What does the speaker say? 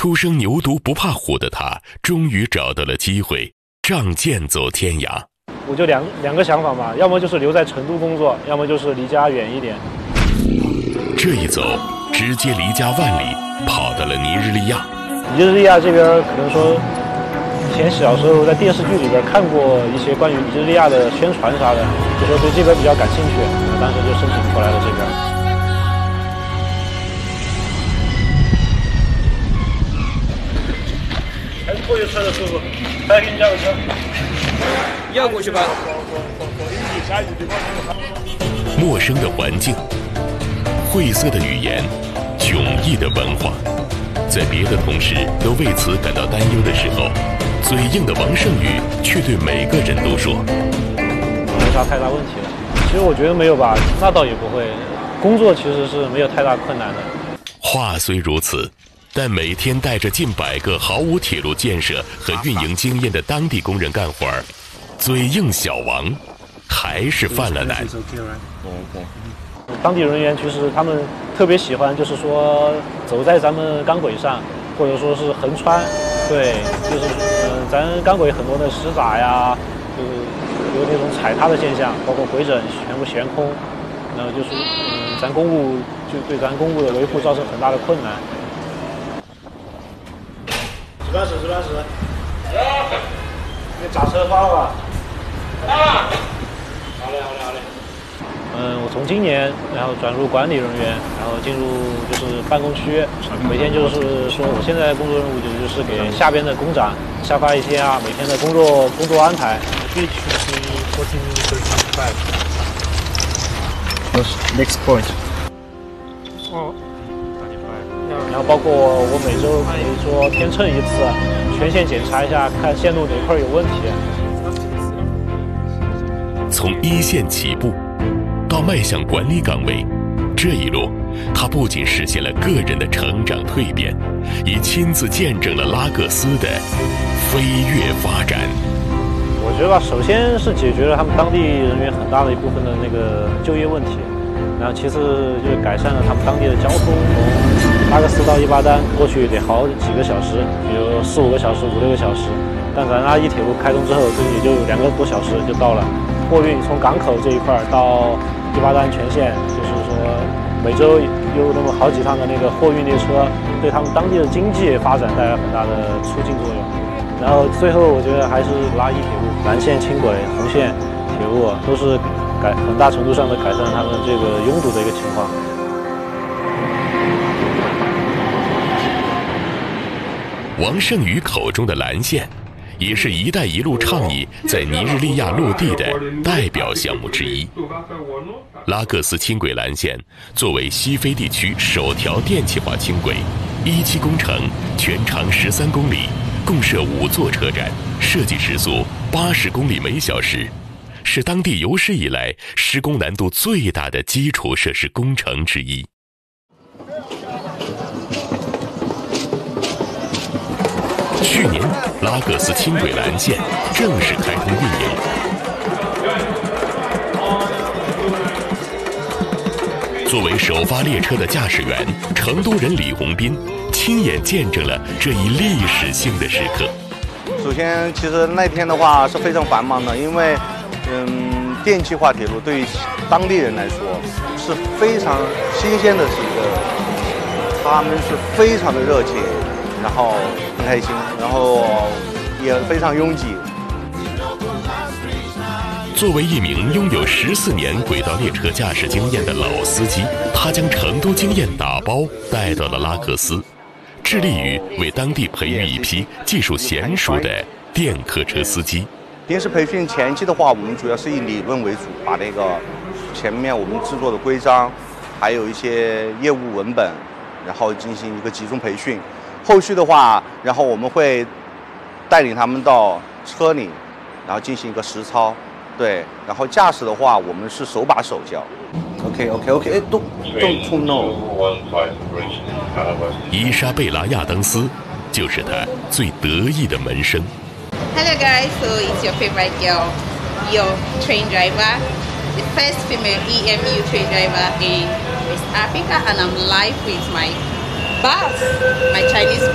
初生牛犊不怕虎的他，终于找到了机会，仗剑走天涯。 我就两个想法嘛，要么就是留在成都工作，要么就是离家远一点。 这一走，直接离家万里，跑到了尼日利亚。 尼日利亚这边可能说，以前小时候在电视剧里边看过一些关于尼日利亚的宣传啥的，就说对这边比较感兴趣，当时就申请过来了这边。还是过去车的叔叔，来给你叫个车。 要过去吧。 陌生的环境，晦涩的语言，迥异的文化，在别的同事都为此感到担忧的时候，嘴硬的王胜宇却对每个人都说：“ 没啥太大问题的。”其实我觉得没有吧，那倒也不会。工作其实是没有太大困难的。 话虽如此，但每天带着近100个毫无铁路建设和运营经验的当地工人干活儿，嘴硬小王还是犯了难。 当地人员其实他们特别喜欢，就是说走在咱们钢轨上，或者说是横穿，对，就是咱钢轨很多的石闸呀，有那种踩踏的现象，包括回整全部悬空，然后就是咱公务就对咱公务的维护造成很大的困难。值班室，那闸车发了吧？好嘞。我从今年然后转入管理人员，然后进入就是办公区，每天就是说我现在工作任务就是给下边的工长下发一些每天的工作安排。 Next point. 然后包括我每周可以说天秤一次，全线检查一下，看线路哪块有问题。 从一线起步到迈向管理岗位，这一路他不仅实现了个人的成长蜕变，也亲自见证了拉各斯的飞跃发展。 我觉得吧，首先是解决了他们当地人员很大的一部分的那个就业问题，然后其次就是改善了他们当地的交通，从拉各斯到伊巴丹过去得好几个小时，比如4、5个小时、5、6个小时，但咱阿伊铁路开通之后，这也就2个多小时就到了。货运从港口这一块到伊巴丹全线，就是说每周有那么好几趟的那个货运列车，对他们当地的经济发展带来很大的促进作用。然后最后我觉得还是拉伊铁路、蓝线轻轨、红线铁路都是很大程度上的改善他们这个拥堵的一个情况。 王胜宇口中的蓝线，也是一带一路倡议在尼日利亚落地的代表项目之一。拉各斯轻轨蓝线作为西非地区首条电气化轻轨，1期工程，全长13公里，共设5座车站，设计时速80公里每小时，是当地有史以来施工难度最大的基础设施工程之一。去年，拉各斯轻轨蓝线正式开通运营。作为首发列车的驾驶员，成都人李洪斌亲眼见证了这一历史性的时刻。 首先，其实那天的话是非常繁忙的，因为电气化铁路对于当地人来说是非常新鲜的是一个，他们是非常的热情，然后很开心，然后也非常拥挤。 作为一名拥有14年轨道列车驾驶经验的老司机，他将成都经验打包带到了拉各斯，致力于为当地培育一批技术娴熟的电客车司机。 平时培训前期的话，我们主要是以理论为主，把那个前面我们制作的规章，还有一些业务文本，然后进行一个集中培训。后续的话，然后我们会带领他们到车里，然后进行一个实操。对，然后驾驶的话，我们是手把手教。OK， don't no。 伊莎贝拉亚当斯就是他最得意的门生。 Hello guys, so it's your favorite girl, your train driver, the first female EMU train driver in West Africa, and I'm live with my boss, my Chinese